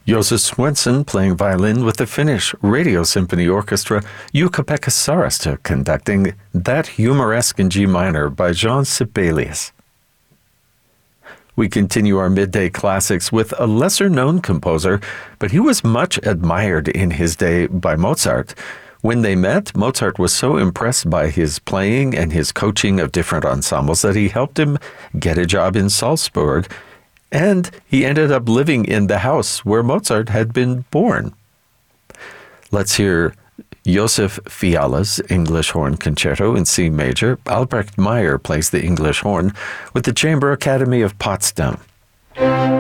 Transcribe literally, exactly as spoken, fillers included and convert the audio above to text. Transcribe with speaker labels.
Speaker 1: Josef Swenson playing violin with the Finnish Radio Symphony Orchestra, Jukka-Pekka Sarasto conducting That Humoresque in G minor by Jean Sibelius. We continue our midday classics with a lesser-known composer, but he was much admired in his day by Mozart. When they met, Mozart was so impressed by his playing and his coaching of different ensembles that he helped him get a job in Salzburg, and he ended up living in the house where Mozart had been born. Let's hear Josef Fiala's English Horn Concerto in C major. Albrecht Meyer plays the English horn with the Chamber Academy of Potsdam.